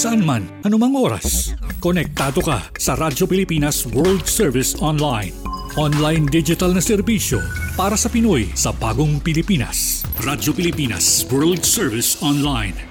saan man, anumang oras. Konektado ka sa Radyo Pilipinas World Service Online. Online digital na serbisyo para sa Pinoy sa bagong Pilipinas. Radyo Pilipinas World Service Online.